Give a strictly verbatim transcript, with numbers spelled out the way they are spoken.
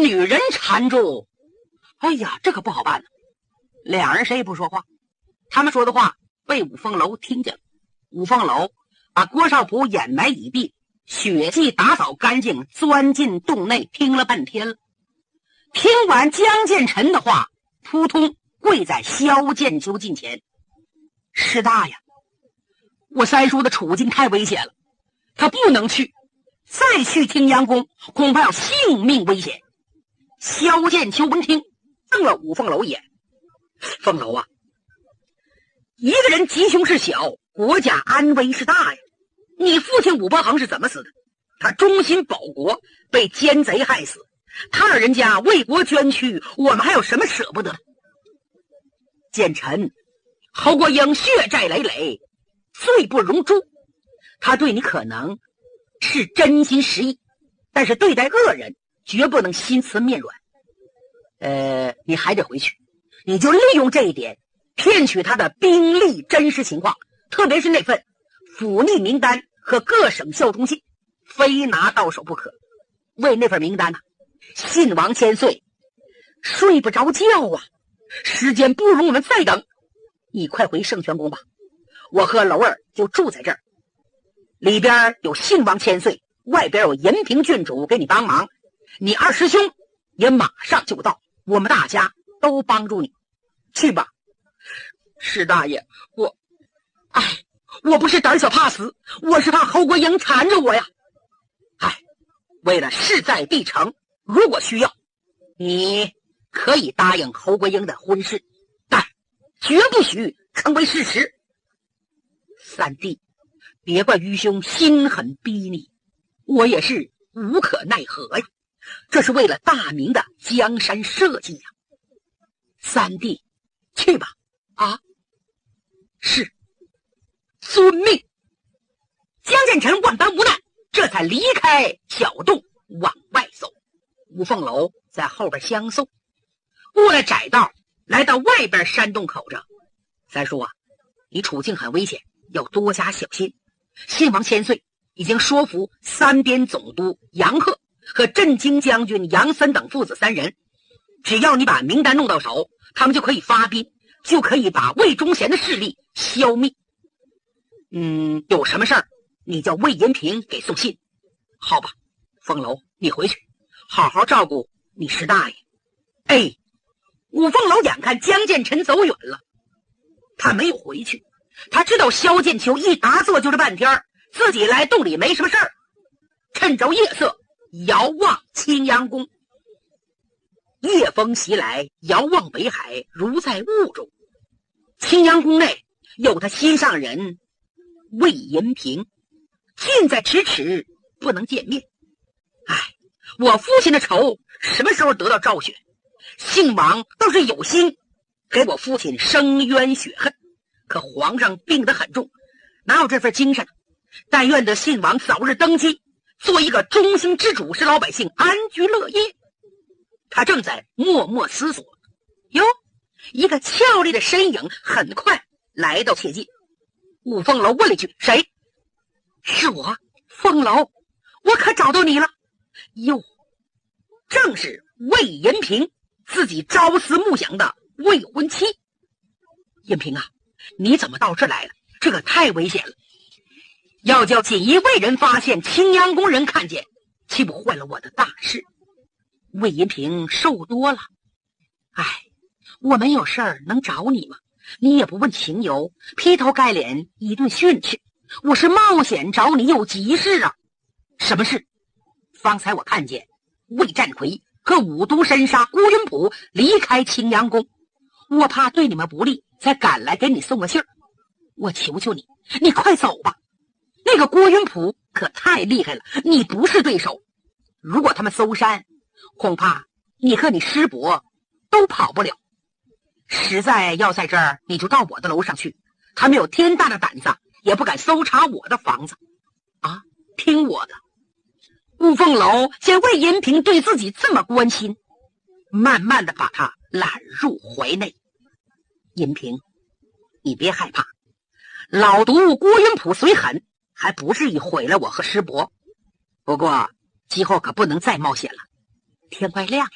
女人缠住，哎呀，这可不好办呢。两人谁也不说话，他们说的话被五凤楼听见了。五凤楼把郭少普掩埋已毕，血迹打扫干净，钻进洞内听了半天了。听完江建成的话，扑通跪在萧剑秋近前：“师大呀，我三叔的处境太危险了，他不能去，再去青阳宫恐怕要性命危险。”萧剑秋闻听，瞪了五凤楼一眼：“凤楼啊，一个人吉凶是小，国家安危是大呀。你父亲武伯衡是怎么死的？他忠心保国，被奸贼害死。他老人家为国捐躯，我们还有什么舍不得的？奸臣侯国英血债累累，罪不容诛。他对你可能是真心实意，但是对待恶人绝不能心慈面软。呃，你还得回去，你就利用这一点骗取他的兵力真实情况，特别是那份府吏名单和各省效忠信，非拿到手不可。为那份名单呢、啊，信王千岁睡不着觉啊，时间不容我们再等。你快回圣泉宫吧，我和楼儿就住在这儿，里边有信王千岁，外边有银平郡主给你帮忙，你二师兄也马上就到，我们大家都帮助你。去吧。师大爷，我哎，我不是胆小怕死，我是怕侯国英缠着我呀。哎，为了势在必成，如果需要，你可以答应侯国英的婚事，但绝不许成为事实。三弟，别怪愚兄心狠逼你，我也是无可奈何呀，这是为了大明的江山社稷呀。三弟，去吧。啊，是，遵命。江建成万般无奈，这才离开小洞往外走。吴凤楼在后边相送，过了窄道，来到外边山洞口着。三叔啊，你处境很危险，要多加小心。信王千岁已经说服三边总督杨鹤和镇京将军杨森等父子三人，只要你把名单弄到手，他们就可以发兵，就可以把魏忠贤的势力消灭。嗯，有什么事儿你叫魏银平给送信。好吧，凤楼，你回去好好照顾你师大爷。哎，五凤楼眼看江建成走远了，他没有回去，他知道萧剑秋一打坐就是半天，自己来洞里没什么事儿，趁着夜色遥望青阳宫。夜风袭来，遥望北海，如在雾中。青阳宫内有他心上人魏银平，近在咫尺，不能见面。哎，我父亲的仇什么时候得到昭雪？姓王倒是有心给我父亲伸冤雪恨，可皇上病得很重，哪有这份精神？但愿得信王早日登基，做一个忠心之主，使老百姓安居乐业。他正在默默思索，哟，一个俏丽的身影很快来到切近。五凤楼问了一句：“谁？”“是我，凤楼，我可找到你了。”哟，正是魏银平自己朝思暮想的未婚妻。银平啊，你怎么到这来了？这可太危险了，要叫锦衣卫人发现，青阳宫人看见，岂不坏了我的大事？魏银平受多了，哎，我没有事儿能找你吗？你也不问情由，劈头盖脸一顿训斥。我是冒险找你，有急事啊。什么事？方才我看见魏占奎和五都神杀郭云普离开青阳宫，我怕对你们不利，才赶来给你送个信儿。我求求你，你快走吧。那个郭云普可太厉害了，你不是对手。如果他们搜山，恐怕你和你师伯都跑不了。实在要在这儿，你就到我的楼上去，他们有天大的胆子，也不敢搜查我的房子。啊，听我的。雾凤楼见魏银平对自己这么关心，慢慢的把他揽入怀内。银平，你别害怕，老毒郭云普虽狠，还不至于毁了我和师伯。不过今后可不能再冒险了，天快亮了。